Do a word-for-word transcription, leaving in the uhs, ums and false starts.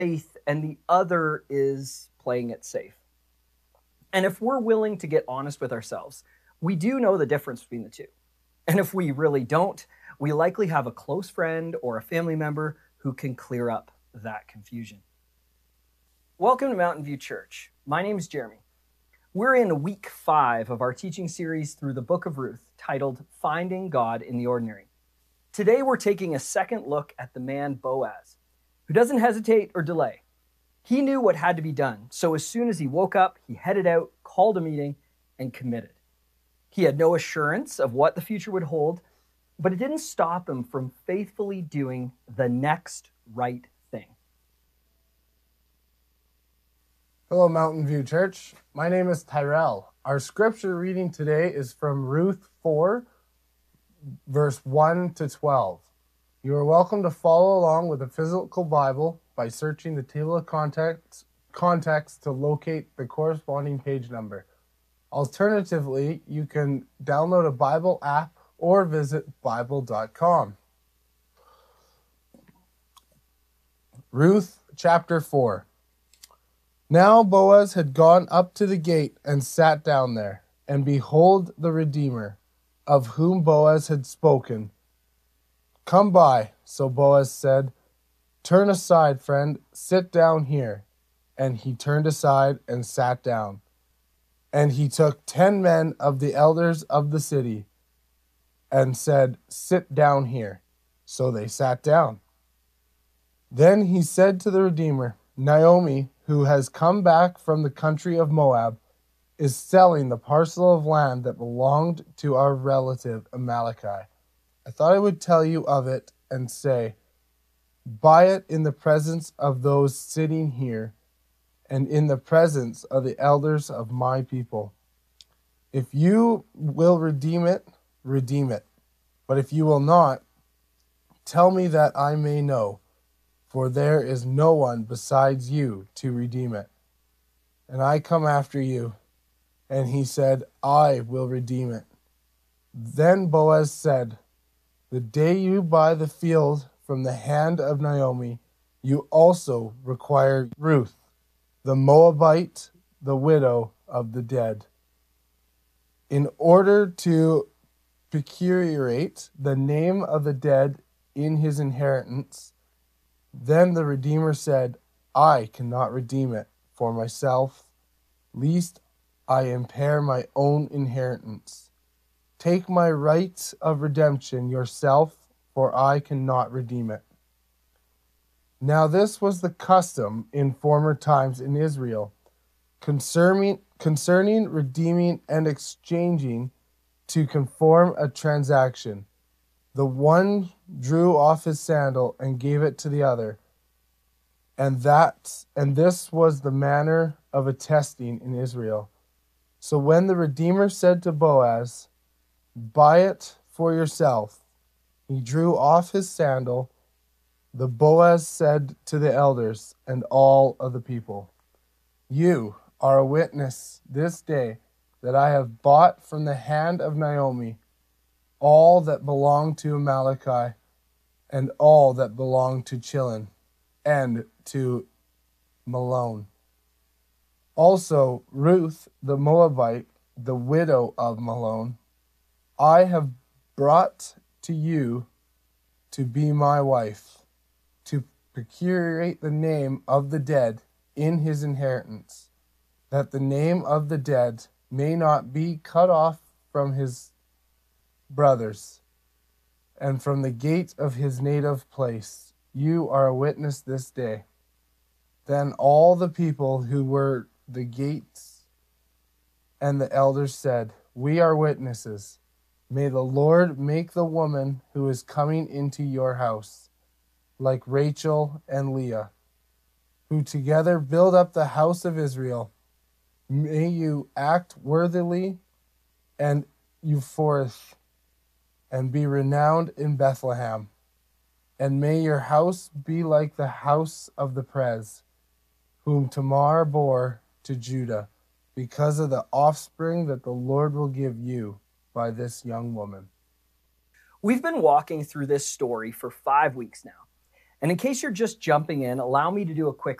faith and the other is playing it safe. And if we're willing to get honest with ourselves, we do know the difference between the two. And if we really don't, we likely have a close friend or a family member who can clear up that confusion. Welcome to Mountain View Church. My name is Jeremy. We're in week five of our teaching series through the book of Ruth, titled Finding God in the Ordinary. Today we're taking a second look at the man Boaz, who doesn't hesitate or delay. He knew what had to be done, so as soon as he woke up, he headed out, called a meeting, and committed. He had no assurance of what the future would hold, but it didn't stop him from faithfully doing the next right thing. Hello, Mountain View Church. My name is Tyrell. Our scripture reading today is from Ruth four, verse one to twelve. You are welcome to follow along with a physical Bible by searching the table of context, context to locate the corresponding page number. Alternatively, you can download a Bible app or visit Bible dot com. Ruth chapter four. Now Boaz had gone up to the gate and sat down there, and behold the Redeemer, of whom Boaz had spoken. Come by, so Boaz said, turn aside, friend, sit down here. And he turned aside and sat down. And he took ten men of the elders of the city, and said, sit down here. So they sat down. Then he said to the Redeemer, Naomi, who has come back from the country of Moab, is selling the parcel of land that belonged to our relative Amalekite. I thought I would tell you of it and say, buy it in the presence of those sitting here and in the presence of the elders of my people. If you will redeem it, redeem it. But if you will not, tell me that I may know, for there is no one besides you to redeem it. And I come after you. And he said, I will redeem it. Then Boaz said, the day you buy the field from the hand of Naomi, you also require Ruth, the Moabite, the widow of the dead, in order to procurate the name of the dead in his inheritance. Then the Redeemer said, I cannot redeem it for myself, lest I impair my own inheritance. Take my right of redemption yourself, for I cannot redeem it. Now this was the custom in former times in Israel, concerning, concerning redeeming and exchanging to conform a transaction. The one drew off his sandal and gave it to the other, and that and this was the manner of attesting in Israel. So when the Redeemer said to Boaz, buy it for yourself, he drew off his sandal. The Boaz said to the elders and all of the people, you are a witness this day that I have bought from the hand of Naomi all that belonged to Amalekite, and all that belonged to Chilon, and to Malone. Also Ruth the Moabite, the widow of Malone, I have brought to you to be my wife, to procurate the name of the dead in his inheritance, that the name of the dead may not be cut off from his brothers, and from the gate of his native place. You are a witness this day. Then all the people who were the gates and the elders said, we are witnesses. May the Lord make the woman who is coming into your house like Rachel and Leah, who together build up the house of Israel. May you act worthily and Euphoreth, and be renowned in Bethlehem. And may your house be like the house of the Perez, whom Tamar bore to Judah, because of the offspring that the Lord will give you by this young woman. We've been walking through this story for five weeks now, And in case you're just jumping in, allow me to do a quick